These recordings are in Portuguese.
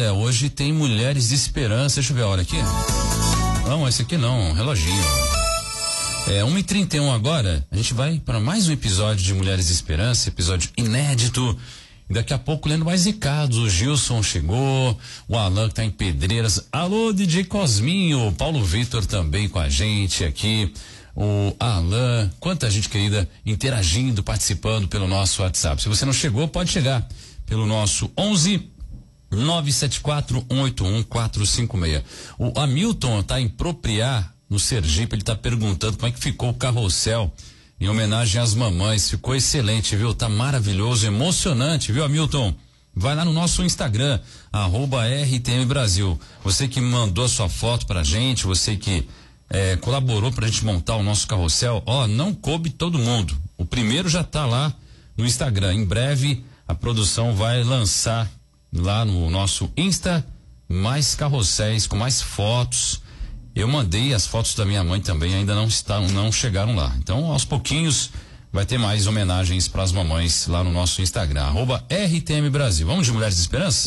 Olha, hoje tem Mulheres de Esperança. Deixa eu ver a hora aqui. Não, esse aqui não, reloginho. 1h31 agora. A gente vai para mais um episódio de Mulheres de Esperança, episódio inédito. E daqui a pouco lendo mais recados. O Gilson chegou, o Alan que tá em Pedreiras. Alô, DJ Cosminho, o Paulo Vitor também com a gente aqui. O Alan, quanta gente querida interagindo, participando pelo nosso WhatsApp. Se você não chegou, pode chegar pelo nosso 11 974 181 456. O Hamilton tá em Propriar, no Sergipe, ele tá perguntando como é que ficou o carrossel em homenagem às mamães. Ficou excelente, viu? Tá maravilhoso, emocionante, viu, Hamilton? Vai lá no nosso Instagram, @RTM Brasil. Você que mandou a sua foto pra gente, você que colaborou pra gente montar o nosso carrossel, não coube todo mundo. O primeiro já tá lá no Instagram. Em breve a produção vai lançar lá no nosso Insta mais carrosséis com mais fotos. Eu mandei as fotos da minha mãe também, ainda não chegaram lá. Então, aos pouquinhos vai ter mais homenagens para as mamães lá no nosso Instagram, @RTM Brasil. Vamos de Mulheres de Esperança?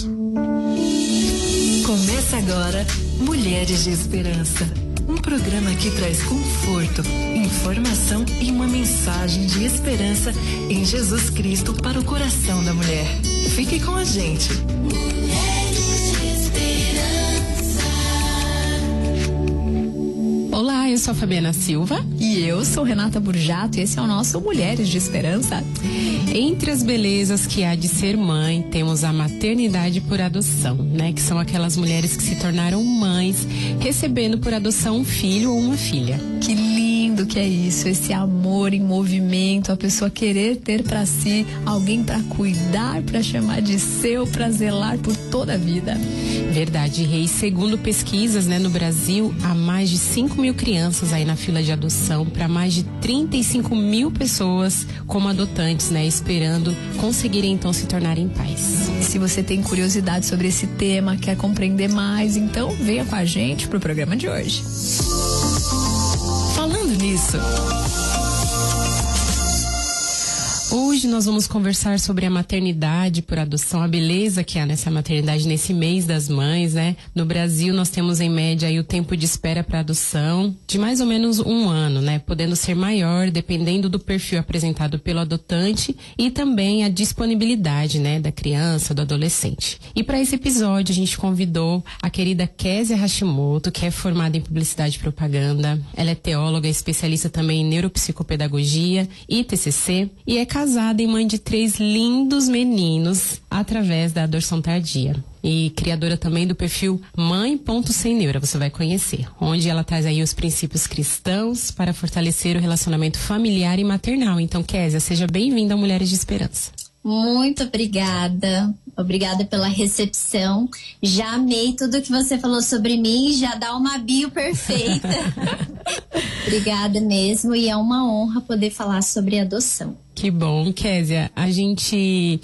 Começa agora Mulheres de Esperança. Um programa que traz conforto, informação e uma mensagem de esperança em Jesus Cristo para o coração da mulher. Fique com a gente. Mulheres de Esperança. Olá, eu sou a Fabiana Silva. E eu sou Renata Burjato e esse é o nosso Mulheres de Esperança. Entre as belezas que há de ser mãe, temos a maternidade por adoção, né? Que são aquelas mulheres que se tornaram mães, recebendo por adoção um filho ou uma filha. Que lindo que é isso, esse amor em movimento, a pessoa querer ter para si alguém para cuidar, para chamar de seu, para zelar por toda a vida. Verdade, Rei. Segundo pesquisas, né, no Brasil, há mais de 5.000 crianças aí na fila de adoção, para mais de 35.000 pessoas como adotantes, né, esperando conseguirem então se tornarem pais. Se você tem curiosidade sobre esse tema, quer compreender mais, então venha com a gente pro programa de hoje. Falando nisso, hoje nós vamos conversar sobre a maternidade por adoção, a beleza que há nessa maternidade nesse mês das mães, né? No Brasil nós temos em média aí o tempo de espera para adoção de mais ou menos 1 ano, né? Podendo ser maior dependendo do perfil apresentado pelo adotante e também a disponibilidade, né? Da criança, do adolescente. E para esse episódio a gente convidou a querida Kézia Hashimoto, que é formada em publicidade e propaganda. Ela é teóloga, especialista também em neuropsicopedagogia e TCC e é casada e mãe de 3 lindos meninos através da adoção tardia. E criadora também do perfil Mãe.Sem-Neura, você vai conhecer, onde ela traz aí os princípios cristãos para fortalecer o relacionamento familiar e maternal. Então, Kézia, seja bem-vinda a Mulheres de Esperança. Muito obrigada. Obrigada pela recepção. Já amei tudo que você falou sobre mim, já dá uma bio perfeita. Obrigada mesmo, e é uma honra poder falar sobre adoção. Que bom, Kézia. A gente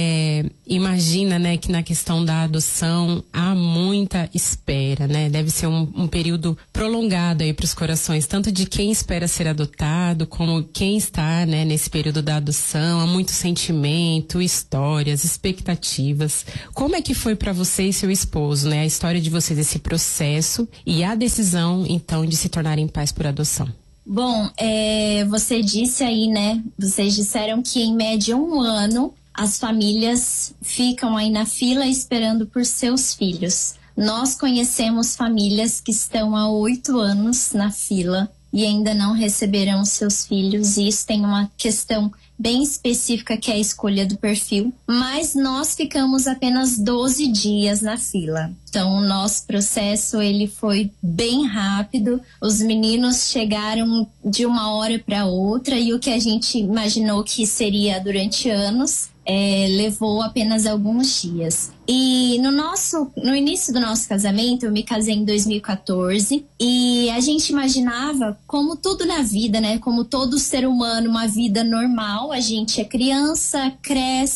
imagina, né, que na questão da adoção há muita espera, né? Deve ser um período prolongado aí para os corações, tanto de quem espera ser adotado, como quem está, né, nesse período da adoção. Há muito sentimento, histórias, expectativas. Como é que foi para você e seu esposo, né? A história de vocês, esse processo e a decisão, então, de se tornarem pais por adoção? Bom, você disse aí, né? Vocês disseram que em média 1 ano as famílias ficam aí na fila esperando por seus filhos. Nós conhecemos famílias que estão há 8 anos na fila e ainda não receberão seus filhos, e isso tem uma questão bem específica, que é a escolha do perfil, mas nós ficamos apenas 12 dias na fila. Então, o nosso processo, ele foi bem rápido, os meninos chegaram de uma hora para outra, e o que a gente imaginou que seria durante anos, levou apenas alguns dias. E no início do nosso casamento, eu me casei em 2014, e a gente imaginava, como tudo na vida, né? Como todo ser humano, uma vida normal. A gente é criança, cresce,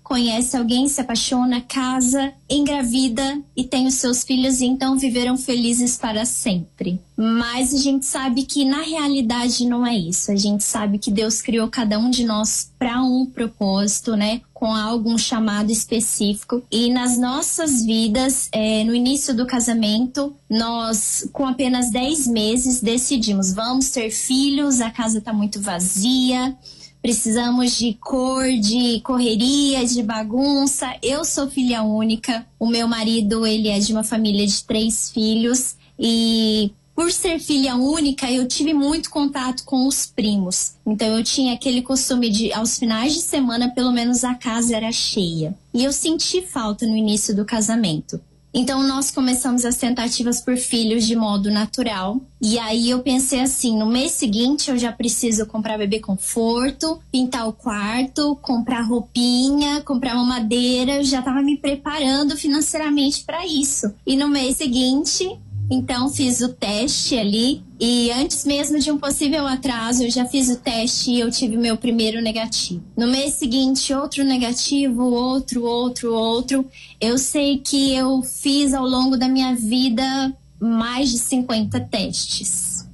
conhece alguém, se apaixona, casa, engravida e tem os seus filhos, e então viveram felizes para sempre. Mas a gente sabe que na realidade não é isso. A gente sabe que Deus criou cada um de nós para um propósito, né? Com algum chamado específico. E nas nossas vidas, no início do casamento, nós, com apenas 10 meses, decidimos, vamos ter filhos, a casa está muito vazia, precisamos de de correria, de bagunça. Eu sou filha única, o meu marido, ele é de uma família de 3 filhos e por ser filha única, eu tive muito contato com os primos. Então eu tinha aquele costume de, aos finais de semana, pelo menos a casa era cheia. E eu senti falta no início do casamento. Então nós começamos as tentativas por filhos de modo natural. E aí eu pensei assim, no mês seguinte eu já preciso comprar bebê conforto, pintar o quarto, comprar roupinha, comprar mamadeira. Eu já estava me preparando financeiramente para isso. E no mês seguinte, então fiz o teste ali. E antes mesmo de um possível atraso, eu já fiz o teste e eu tive o meu primeiro negativo. No mês seguinte, outro negativo, outro. Eu sei que eu fiz ao longo da minha vida mais de 50 testes.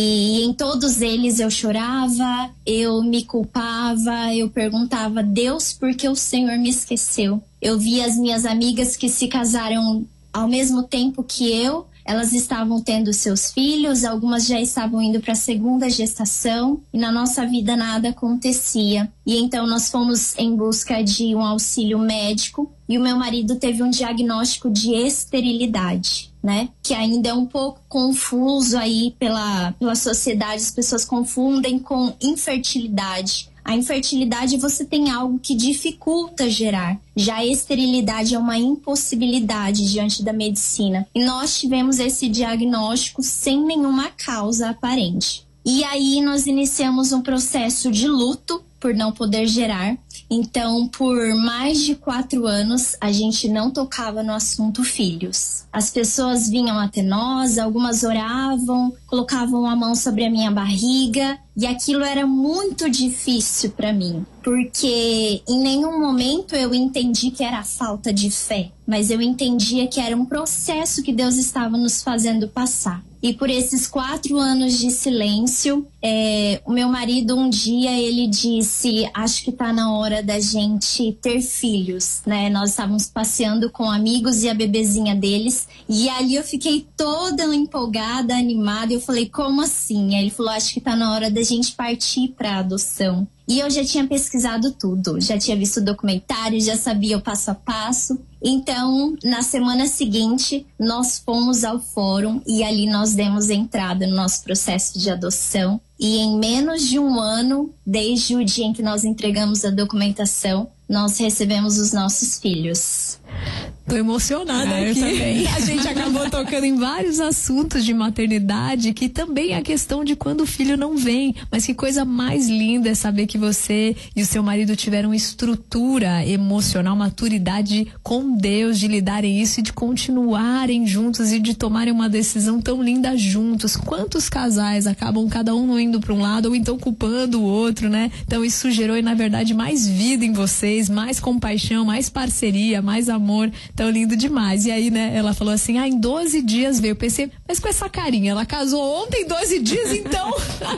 E em todos eles eu chorava, eu me culpava, eu perguntava, Deus, por que o Senhor me esqueceu? Eu vi as minhas amigas que se casaram ao mesmo tempo que eu. Elas estavam tendo seus filhos, algumas já estavam indo para a 2ª gestação e na nossa vida nada acontecia. E então nós fomos em busca de um auxílio médico e o meu marido teve um diagnóstico de esterilidade, né? Que ainda é um pouco confuso aí pela sociedade, as pessoas confundem com infertilidade. A infertilidade, você tem algo que dificulta gerar. Já a esterilidade é uma impossibilidade diante da medicina. E nós tivemos esse diagnóstico sem nenhuma causa aparente. E aí nós iniciamos um processo de luto por não poder gerar. Então, por mais de 4 anos, a gente não tocava no assunto filhos. As pessoas vinham até nós, algumas oravam, colocavam a mão sobre a minha barriga, e aquilo era muito difícil para mim, porque em nenhum momento eu entendi que era falta de fé, mas eu entendia que era um processo que Deus estava nos fazendo passar. E por esses 4 anos de silêncio, o meu marido um dia ele disse, acho que tá na hora da gente ter filhos, né? Nós estávamos passeando com amigos e a bebezinha deles, e ali eu fiquei toda empolgada, animada, e eu falei, como assim? Aí ele falou, acho que tá na hora da gente partir pra adoção. E eu já tinha pesquisado tudo, já tinha visto documentários, já sabia o passo a passo. Então, na semana seguinte, nós fomos ao fórum e ali nós demos entrada no nosso processo de adoção. E em menos de 1 ano, desde o dia em que nós entregamos a documentação, nós recebemos os nossos filhos. Tô emocionada aqui. Eu também. A gente acabou tocando em vários assuntos de maternidade, que também é a questão de quando o filho não vem. Mas que coisa mais linda é saber que você e o seu marido tiveram estrutura emocional, maturidade com Deus de lidarem isso e de continuarem juntos e de tomarem uma decisão tão linda juntos. Quantos casais acabam cada um indo para um lado ou então culpando o outro, né? Então isso gerou, na verdade, mais vida em vocês, mais compaixão, mais parceria, mais amor. Tão lindo demais. E aí, né, ela falou assim, em 12 dias veio. Eu pensei, mas com essa carinha, ela casou ontem, 12 dias, então?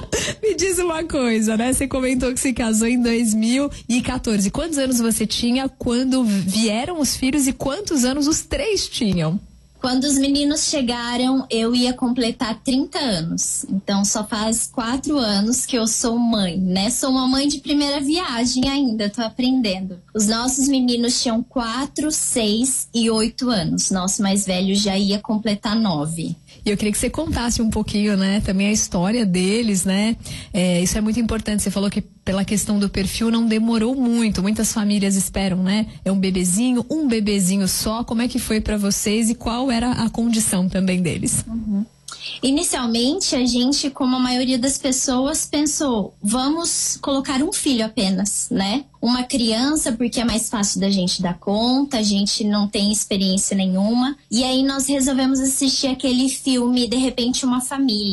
Me diz uma coisa, né? Você comentou que se casou em 2014. Quantos anos você tinha quando vieram os filhos e quantos anos os 3 tinham? Quando os meninos chegaram, eu ia completar 30 anos. Então, só faz 4 anos que eu sou mãe, né? Sou uma mãe de primeira viagem ainda, tô aprendendo. Os nossos meninos tinham 4, 6 e 8 anos. Nosso mais velho já ia completar 9. E eu queria que você contasse um pouquinho, né, também a história deles, né? Isso é muito importante. Você falou que pela questão do perfil não demorou muito. Muitas famílias esperam, né? É um bebezinho só. Como é que foi para vocês e qual era a condição também deles? Uhum. Inicialmente, a gente, como a maioria das pessoas, pensou, vamos colocar um filho apenas, né? Uma criança, porque é mais fácil da gente dar conta, a gente não tem experiência nenhuma. E aí nós resolvemos assistir aquele filme, De Repente Uma Família.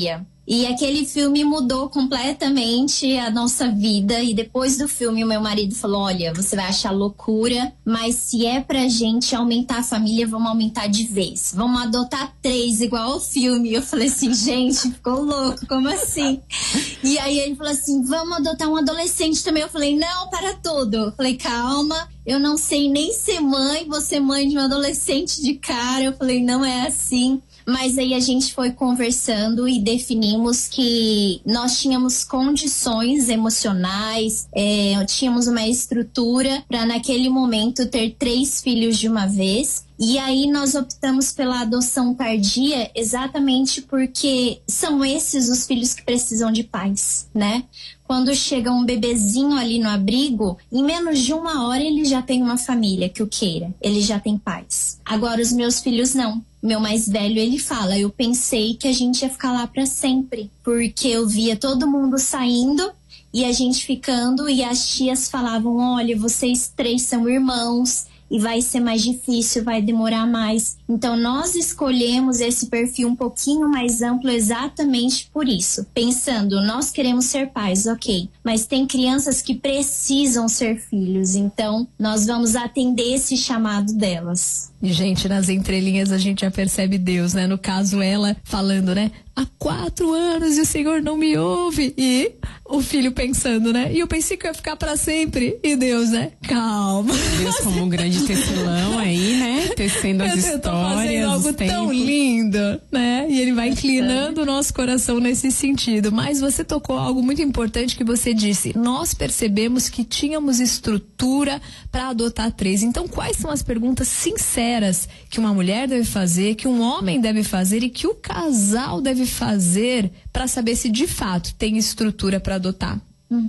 E aquele filme mudou completamente a nossa vida. E depois do filme, o meu marido falou: olha, você vai achar loucura, mas se é pra gente aumentar a família, vamos aumentar de vez. Vamos adotar 3, igual ao filme. Eu falei assim: gente, ficou louco, como assim? E aí ele falou assim: vamos adotar um adolescente também. Eu falei: não, para tudo. Eu falei: calma, eu não sei nem ser mãe, vou ser mãe de um adolescente de cara. Eu falei: não é assim. Mas aí a gente foi conversando e definimos que nós tínhamos condições emocionais, tínhamos uma estrutura para naquele momento ter 3 filhos de uma vez. E aí nós optamos pela adoção tardia exatamente porque são esses os filhos que precisam de pais, né? Quando chega um bebezinho ali no abrigo, em menos de 1 hora ele já tem uma família que o queira, ele já tem pais. Agora os meus filhos não. Meu mais velho, ele fala: eu pensei que a gente ia ficar lá para sempre, porque eu via todo mundo saindo e a gente ficando, e as tias falavam: olha, vocês 3 são irmãos e vai ser mais difícil, vai demorar mais. Então nós escolhemos esse perfil um pouquinho mais amplo exatamente por isso, pensando, nós queremos ser pais, ok, mas tem crianças que precisam ser filhos, então nós vamos atender esse chamado delas. E, gente, nas entrelinhas a gente já percebe Deus, né? No caso, ela falando, né? Há 4 anos e o Senhor não me ouve. E o filho pensando, né? E eu pensei que eu ia ficar pra sempre. E Deus, né? Calma. Deus como um grande tecelão aí, né? Tecendo as histórias. Eu tô fazendo algo tão lindo, né? E ele vai inclinando o nosso coração nesse sentido. Mas você tocou algo muito importante que você disse. Nós percebemos que tínhamos estrutura para adotar 3. Então, quais são as perguntas sinceras que uma mulher deve fazer, que um homem deve fazer e que o casal deve fazer para saber se de fato tem estrutura para adotar?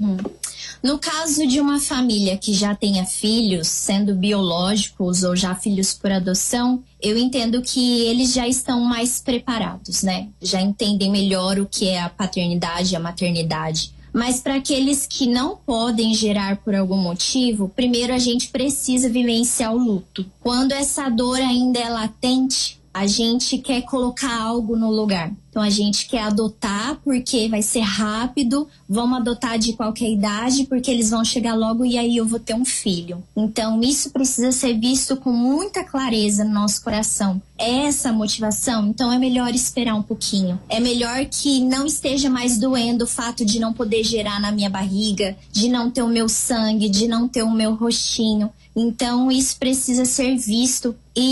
No caso de uma família que já tenha filhos, sendo biológicos ou já filhos por adoção, eu entendo que eles já estão mais preparados, né? Já entendem melhor o que é a paternidade e a maternidade. Mas para aqueles que não podem gerar por algum motivo, primeiro a gente precisa vivenciar o luto. Quando essa dor ainda é latente, a gente quer colocar algo no lugar. Então a gente quer adotar porque vai ser rápido, vamos adotar de qualquer idade porque eles vão chegar logo e aí eu vou ter um filho. Então isso precisa ser visto com muita clareza no nosso coração. É essa a motivação? Então é melhor esperar um pouquinho. É melhor que não esteja mais doendo o fato de não poder gerar na minha barriga, de não ter o meu sangue, de não ter o meu rostinho. Então isso precisa ser visto.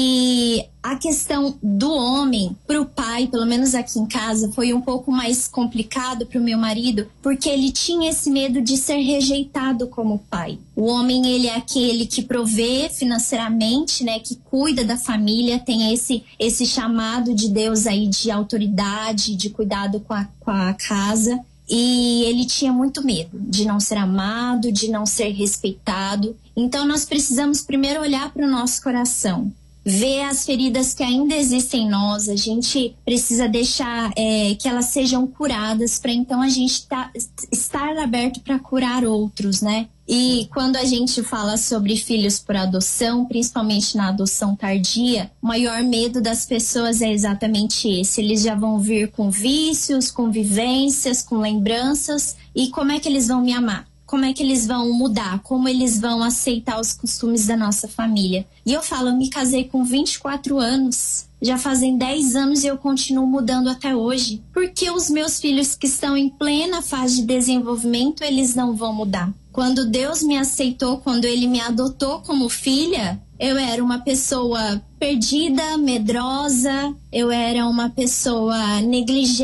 E a questão do homem pro pai, pelo menos aqui em casa, foi um pouco mais complicado pro meu marido, porque ele tinha esse medo de ser rejeitado como pai. O homem, ele é aquele que provê financeiramente, né, que cuida da família, tem esse chamado de Deus aí de autoridade, de cuidado com a casa. E ele tinha muito medo de não ser amado, de não ser respeitado. Então nós precisamos primeiro olhar para o nosso coração, ver as feridas que ainda existem em nós. A gente precisa deixar que elas sejam curadas para então a gente estar aberto para curar outros, né? E quando a gente fala sobre filhos por adoção, principalmente na adoção tardia, o maior medo das pessoas é exatamente esse. Eles já vão vir com vícios, com vivências, com lembranças. E como é que eles vão me amar? Como é que eles vão mudar? Como eles vão aceitar os costumes da nossa família? E eu falo, eu me casei com 24 anos. Já fazem 10 anos e eu continuo mudando até hoje. Porque os meus filhos que estão em plena fase de desenvolvimento, eles não vão mudar. Quando Deus me aceitou, quando Ele me adotou como filha, eu era uma pessoa perdida, medrosa, eu era uma pessoa negligente.